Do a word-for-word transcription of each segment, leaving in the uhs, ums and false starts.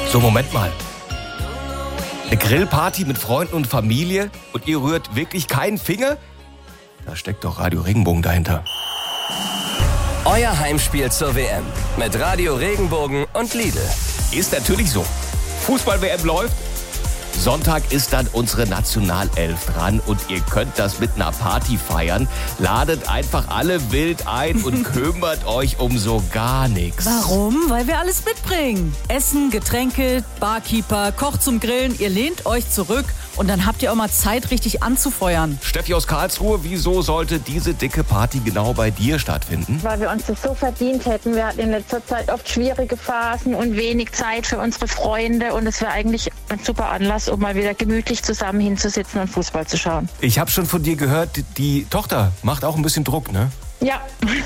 So, Moment mal. Eine Grillparty mit Freunden und Familie und ihr rührt wirklich keinen Finger? Da steckt doch Radio Regenbogen dahinter. Euer Heimspiel zur W M mit Radio Regenbogen und Lidl. Ist natürlich so. Fußball-W M läuft. Sonntag ist dann unsere Nationalelf dran und ihr könnt das mit einer Party feiern. Ladet einfach alle wild ein und kümmert euch um so gar nichts. Warum? Weil wir alles mitbringen. Essen, Getränke, Barkeeper, Koch zum Grillen. Ihr lehnt euch zurück und dann habt ihr auch mal Zeit, richtig anzufeuern. Steffi aus Karlsruhe, wieso sollte diese dicke Party genau bei dir stattfinden? Weil wir uns das so verdient hätten. Wir hatten in letzter Zeit oft schwierige Phasen und wenig Zeit für unsere Freunde. Und es wäre eigentlich ein super Anlass, um mal wieder gemütlich zusammen hinzusitzen und Fußball zu schauen. Ich habe schon von dir gehört, die Tochter macht auch ein bisschen Druck, ne? Ja.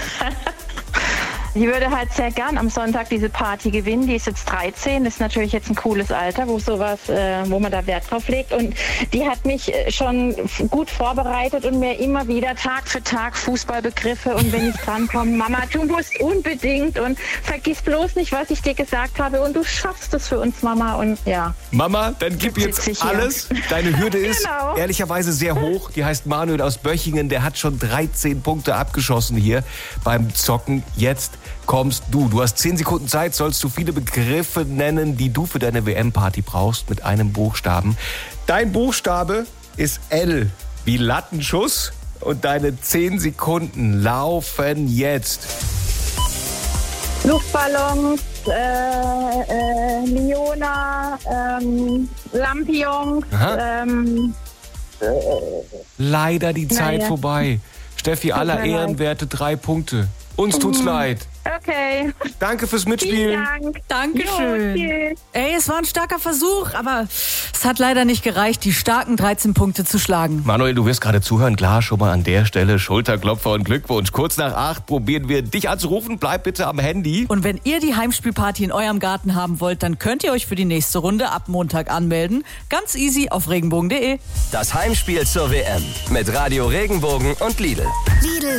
Die würde halt sehr gern am Sonntag diese Party gewinnen. Die ist jetzt dreizehn, das ist natürlich jetzt ein cooles Alter, wo sowas, äh, wo man da Wert drauf legt. Und die hat mich schon gut vorbereitet und mir immer wieder Tag für Tag Fußballbegriffe. Und wenn ich drankomme, Mama, du musst unbedingt und vergiss bloß nicht, was ich dir gesagt habe. Und du schaffst es für uns, Mama. Und ja. Mama, dann gib jetzt alles. Deine Hürde ist Genau. ehrlicherweise sehr hoch. Die heißt Manuel aus Böchingen. Der hat schon dreizehn Punkte abgeschossen hier beim Zocken. Jetzt kommst du. Du hast zehn Sekunden Zeit, sollst du viele Begriffe nennen, die du für deine W M-Party brauchst, mit einem Buchstaben. Dein Buchstabe ist L wie Lattenschuss und deine zehn Sekunden laufen jetzt. Luftballons, äh, äh, Liona, ähm, Lampions, ähm, äh, Leider die Zeit Naja. vorbei. Steffi, aller mir leid. Ehrenwerte, drei Punkte. Uns tut's leid. okay. Danke fürs Vielen Mitspielen. Dank. Dankeschön. Jo, tschüss. Ey, es war ein starker Versuch, aber es hat leider nicht gereicht, die starken dreizehn Punkte zu schlagen. Manuel, du wirst gerade zuhören. Klar, schon mal an der Stelle Schulterklopfer und Glückwunsch. Kurz nach acht probieren wir, dich anzurufen. Bleib bitte am Handy. Und wenn ihr die Heimspielparty in eurem Garten haben wollt, dann könnt ihr euch für die nächste Runde ab Montag anmelden. Ganz easy auf regenbogen punkt de. Das Heimspiel zur W M mit Radio Regenbogen und Lidl. Lidl